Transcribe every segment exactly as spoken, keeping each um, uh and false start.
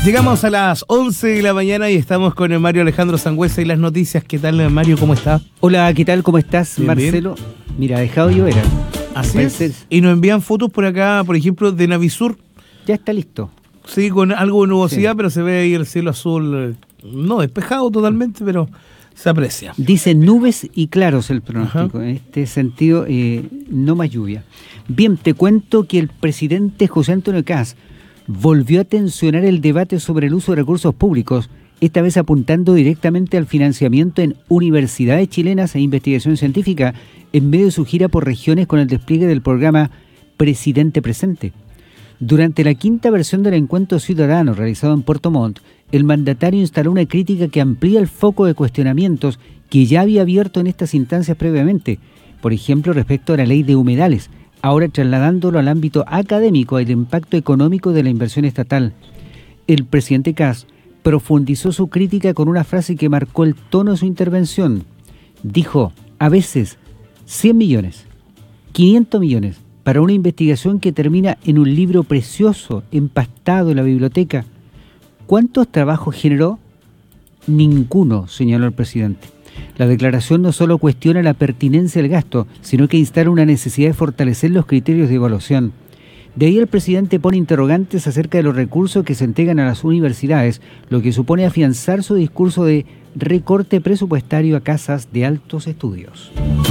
Llegamos a las once de la mañana y estamos con el Mario Alejandro Sangüesa y las noticias. ¿Qué tal, Mario? ¿Cómo está? Hola, ¿qué tal? ¿Cómo estás, bien, Marcelo? Bien. Mira, ha dejado llover. Así es. Y nos envían fotos por acá, por ejemplo, de Navisur. Ya está listo. Sí, con algo de nubosidad, sí. Pero se ve ahí el cielo azul, no despejado totalmente, pero se aprecia. Dice nubes y claros el pronóstico. Ajá. En este sentido, eh, no más lluvia. Bien, te cuento que el presidente José Antonio Kast volvió a tensionar el debate sobre el uso de recursos públicos, esta vez apuntando directamente al financiamiento en universidades chilenas e investigación científica, en medio de su gira por regiones con el despliegue del programa Presidente Presente. Durante la quinta versión del Encuentro Ciudadano realizado en Puerto Montt, el mandatario instaló una crítica que amplía el foco de cuestionamientos que ya había abierto en estas instancias previamente, por ejemplo respecto a la ley de humedales, ahora trasladándolo al ámbito académico y el impacto económico de la inversión estatal. El presidente Kast profundizó su crítica con una frase que marcó el tono de su intervención. Dijo, a veces, cien millones, quinientos millones, para una investigación que termina en un libro precioso, empastado en la biblioteca. ¿Cuántos trabajos generó? Ninguno, señaló el presidente. La declaración no solo cuestiona la pertinencia del gasto, sino que instala una necesidad de fortalecer los criterios de evaluación. De ahí el presidente pone interrogantes acerca de los recursos que se entregan a las universidades, lo que supone afianzar su discurso de recorte presupuestario a casas de altos estudios.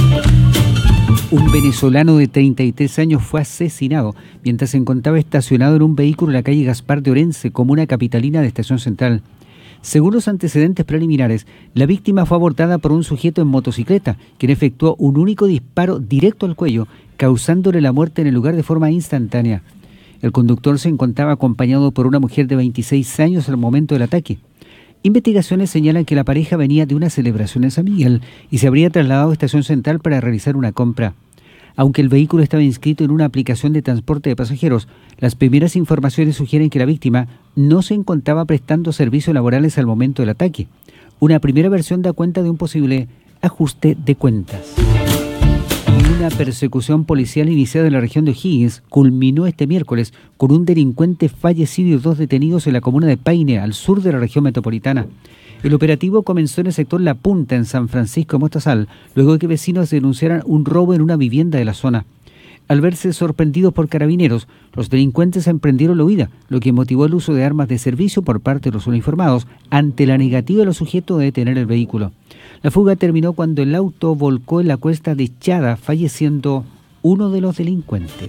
Un venezolano de treinta y tres años fue asesinado mientras se encontraba estacionado en un vehículo en la calle Gaspar de Orense, comuna capitalina de Estación Central. Según los antecedentes preliminares, la víctima fue abordada por un sujeto en motocicleta, quien efectuó un único disparo directo al cuello, causándole la muerte en el lugar de forma instantánea. El conductor se encontraba acompañado por una mujer de veintiséis años al momento del ataque. Investigaciones señalan que la pareja venía de una celebración en San Miguel y se habría trasladado a Estación Central para realizar una compra. Aunque el vehículo estaba inscrito en una aplicación de transporte de pasajeros, las primeras informaciones sugieren que la víctima no se encontraba prestando servicios laborales al momento del ataque. Una primera versión da cuenta de un posible ajuste de cuentas. Y una persecución policial iniciada en la región de O'Higgins culminó este miércoles con un delincuente fallecido y dos detenidos en la comuna de Paine, al sur de la región metropolitana. El operativo comenzó en el sector La Punta, en San Francisco de Mostazal, luego de que vecinos denunciaran un robo en una vivienda de la zona. Al verse sorprendidos por carabineros, los delincuentes emprendieron la huida, lo que motivó el uso de armas de servicio por parte de los uniformados ante la negativa de los sujetos de detener el vehículo. La fuga terminó cuando el auto volcó en la cuesta de Chada, falleciendo uno de los delincuentes.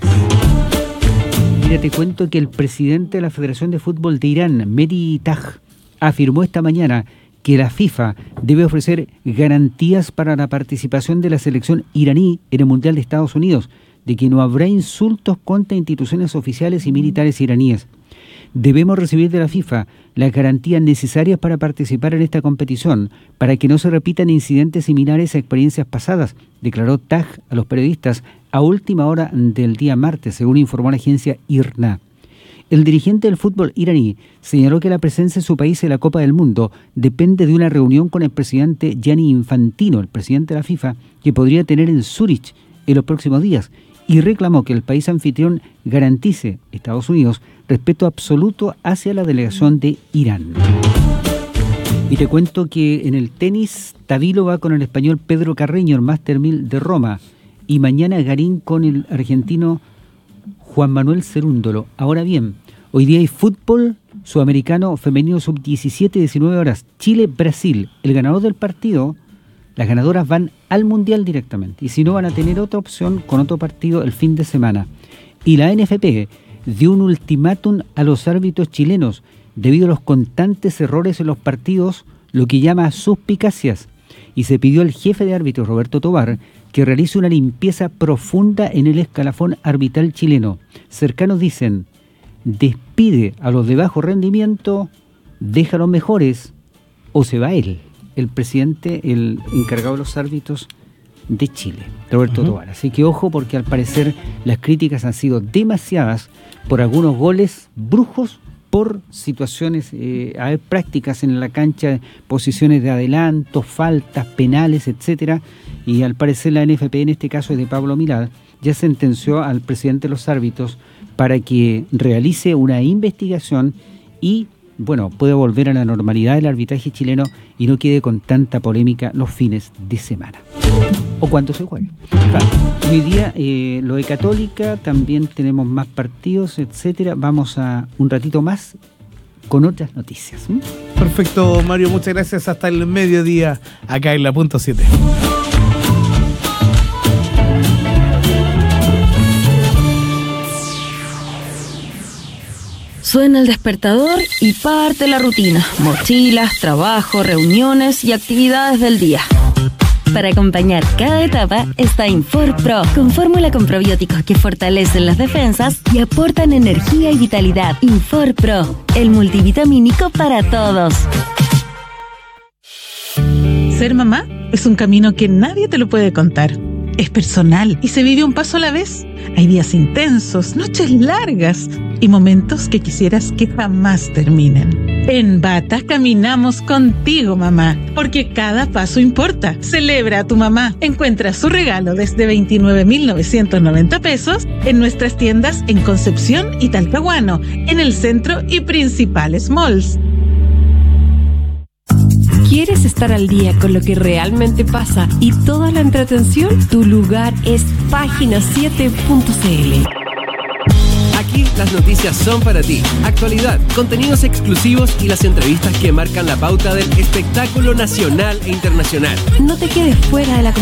Mira, te cuento que el presidente de la Federación de Fútbol de Irán, Mehdi Taj, afirmó esta mañana que la FIFA debe ofrecer garantías para la participación de la selección iraní en el Mundial de Estados Unidos, de que no habrá insultos contra instituciones oficiales y militares iraníes. Debemos recibir de la FIFA las garantías necesarias para participar en esta competición, para que no se repitan incidentes similares a experiencias pasadas, declaró Taj a los periodistas a última hora del día martes, según informó la agencia I R N A. El dirigente del fútbol iraní señaló que la presencia de su país en la Copa del Mundo depende de una reunión con el presidente Gianni Infantino, el presidente de la FIFA, que podría tener en Zúrich en los próximos días, y reclamó que el país anfitrión garantice a Estados Unidos respeto absoluto hacia la delegación de Irán. Y te cuento que en el tenis, Tabilo va con el español Pedro Carreño, el Master mil de Roma, y mañana Garín con el argentino Juan Manuel Cerúndolo. Ahora bien, hoy día hay fútbol sudamericano femenino sub diecisiete, diecinueve horas, Chile-Brasil. El ganador del partido, las ganadoras van al Mundial directamente. Y si no, van a tener otra opción con otro partido el fin de semana. Y la N F P dio un ultimátum a los árbitros chilenos debido a los constantes errores en los partidos, lo que llama suspicacias. Y se pidió al jefe de árbitros, Roberto Tobar, que realice una limpieza profunda en el escalafón arbitral chileno. Cercanos dicen, despide a los de bajo rendimiento, deja a los mejores, o se va él, el presidente, el encargado de los árbitros de Chile, Roberto uh-huh. Tobar. Así que ojo, porque al parecer las críticas han sido demasiadas por algunos goles brujos, por situaciones, eh, hay prácticas en la cancha, posiciones de adelanto, faltas, penales, etcétera. Y al parecer la N F P, en este caso es de Pablo Milad, ya sentenció al presidente de los árbitros para que realice una investigación y bueno, pueda volver a la normalidad del arbitraje chileno y no quede con tanta polémica los fines de semana. O cuando se juegue. Claro. Hoy día eh, lo de Católica, también tenemos más partidos, etcétera. Vamos a un ratito más con otras noticias. ¿Mm? Perfecto, Mario, muchas gracias. Hasta el mediodía acá en la punto siete. Suena el despertador y parte la rutina. Mochilas, trabajo, reuniones y actividades del día. Para acompañar cada etapa está Infor Pro, con fórmula con probióticos que fortalecen las defensas y aportan energía y vitalidad. Infor Pro, el multivitamínico para todos. Ser mamá es un camino que nadie te lo puede contar. Es personal y se vive un paso a la vez. Hay días intensos, noches largas y momentos que quisieras que jamás terminen. En Bata caminamos contigo, mamá, porque cada paso importa. Celebra a tu mamá. Encuentra su regalo desde veintinueve mil novecientos noventa pesos en nuestras tiendas en Concepción y Talcahuano, en el centro y principales malls. ¿Quieres estar al día con lo que realmente pasa y toda la entretención? Tu lugar es página siete punto c l. Aquí las noticias son para ti. Actualidad, contenidos exclusivos y las entrevistas que marcan la pauta del espectáculo nacional e internacional. No te quedes fuera de la